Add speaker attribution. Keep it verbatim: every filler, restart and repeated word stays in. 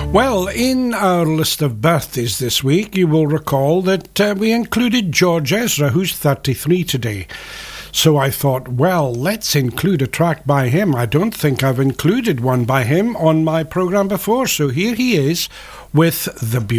Speaker 1: Well, in our list of birthdays this week, you will recall that uh, we included George Ezra, who's thirty-three today. So I thought, well, let's include a track by him. I don't think I've included one by him on my programme before. So here he is with The Beauty.